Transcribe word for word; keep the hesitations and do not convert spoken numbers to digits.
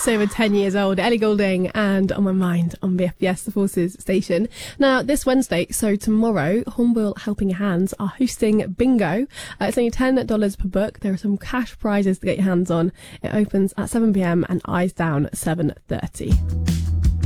just over ten years old. Ellie Goulding and On My Mind on B F B S, the Forces station. Now, this Wednesday, so tomorrow, Hornbill Helping Hands are hosting bingo. Uh, it's only ten dollars per book. There are some cash prizes to get your hands on. It opens at seven p m and eyes down at seven thirty.